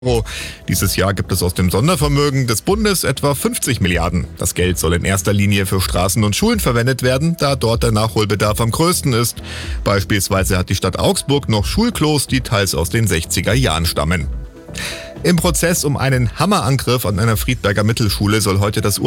Euro. Dieses Jahr gibt es aus dem Sondervermögen des Bundes etwa 50 Milliarden. Das Geld soll in erster Linie für Straßen und Schulen verwendet werden, da dort der Nachholbedarf am größten ist. Beispielsweise hat die Stadt Augsburg noch Schulklos, die teils aus den 60er Jahren stammen. Im Prozess um einen Hammerangriff an einer Friedberger Mittelschule soll heute das